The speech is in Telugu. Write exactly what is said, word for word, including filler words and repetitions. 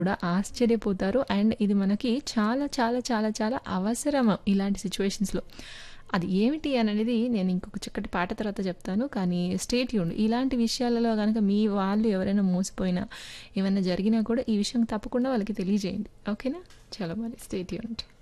కూడా ఆశ్చర్యపోతారు. అండ్ ఇది మనకి చాలా చాలా చాలా చాలా అవసరం ఇలాంటి సిట్యుయేషన్స్‌లో. అది ఏమిటి అననేది నేను ఇంకొక చక్కటి పాట తర్వాత చెప్తాను. కానీ స్టే ట్యూన్డ్. ఇలాంటి విషయాలలో గనక మీ వాళ్ళు ఎవరైనా మోసపోయినా, ఏమన్నా జరిగినా కూడా ఈ విషయం తప్పకుండా వాళ్ళకి తెలియజేయండి. ఓకేనా? చలో మరి స్టే ట్యూన్డ్.